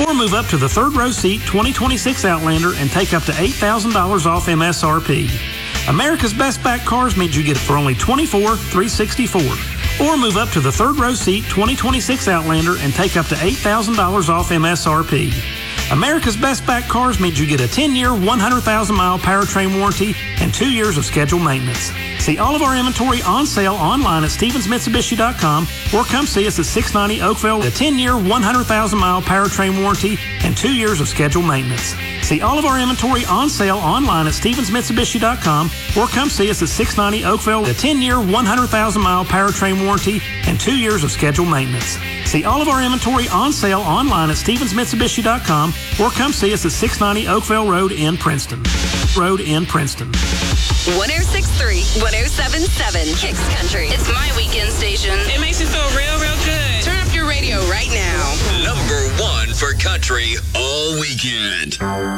Or move up to the third row seat 2026 Outlander and take up to $8,000 off MSRP. America's Best Back Cars means you get it for only $24,364. Or move up to the third row seat 2026 Outlander and take up to $8,000 off MSRP. America's Best Back Cars means you get a 10-year, 100,000-mile powertrain warranty and 2 years of scheduled maintenance. See all of our inventory on sale online at StevensMitsubishi.com or come see us at 690 Oakville, a 10-year, 100,000-mile powertrain warranty and 2 years of scheduled maintenance. See all of our inventory on sale online at StevensMitsubishi.com or come see us at 690 Oakville, a 10-year, 100,000-mile powertrain warranty and 2 years of scheduled maintenance. See all of our inventory on sale online at StevensMitsubishi.com or come see us at 690 Oakville Road in Princeton. 106.3, 107.7, Kicks Country. It's my weekend station. It makes you feel real, real good. Turn up your radio right now. Number 1 for country all weekend.